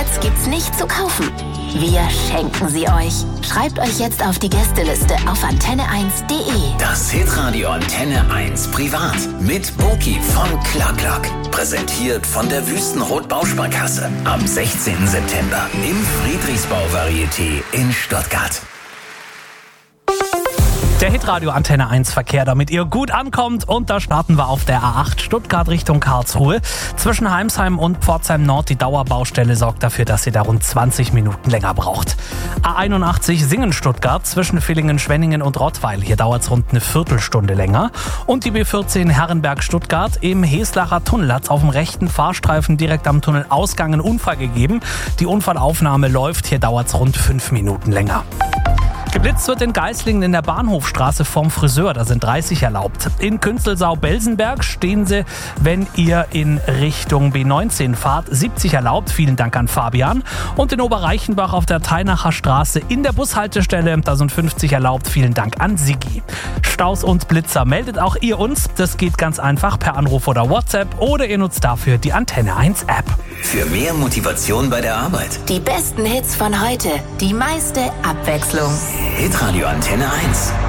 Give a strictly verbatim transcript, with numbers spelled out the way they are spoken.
Tickets gibt's nicht zu kaufen. Wir schenken sie euch. Schreibt euch jetzt auf die Gästeliste auf antenne eins punkt de. Das Hitradio Antenne eins Privat mit Boki von Clark. Präsentiert von der Wüstenrot Bausparkasse. Am sechzehnten September im Friedrichsbau Varieté in Stuttgart. Der Hitradio Antenne eins Verkehr, damit ihr gut ankommt. Und da starten wir auf der A acht Stuttgart Richtung Karlsruhe. Zwischen Heimsheim und Pforzheim Nord, die Dauerbaustelle sorgt dafür, dass ihr da rund zwanzig Minuten länger braucht. A einundachtzig Singen Stuttgart zwischen Villingen, Schwenningen und Rottweil. Hier dauert es rund eine Viertelstunde länger. Und die B vierzehn Herrenberg Stuttgart im Heslacher Tunnel hat es auf dem rechten Fahrstreifen direkt am Tunnelausgang einen Unfall gegeben. Die Unfallaufnahme läuft, hier dauert es rund fünf Minuten länger. Geblitzt wird in Geislingen in der Bahnhofstraße vom Friseur, da sind dreißig erlaubt. In Künzelsau-Belsenberg stehen sie, wenn ihr in Richtung B neunzehn fahrt, siebzig erlaubt. Vielen Dank an Fabian. Und in Oberreichenbach auf der Teinacher Straße in der Bushaltestelle, da sind fünfzig erlaubt. Vielen Dank an Sigi. Staus und Blitzer meldet auch ihr uns. Das geht ganz einfach per Anruf oder WhatsApp oder ihr nutzt dafür die Antenne eins App. Für mehr Motivation bei der Arbeit. Die besten Hits von heute, die meiste Abwechslung. Hitradio Antenne eins.